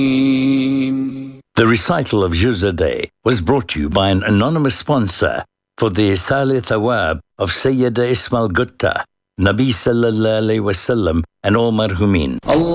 The recital of Juz a Day was brought to you by an anonymous sponsor for the Salih Thawab of Sayyida Ismail Gutta, Nabi Sallallahu Alaihi Wasallam and all marhumin.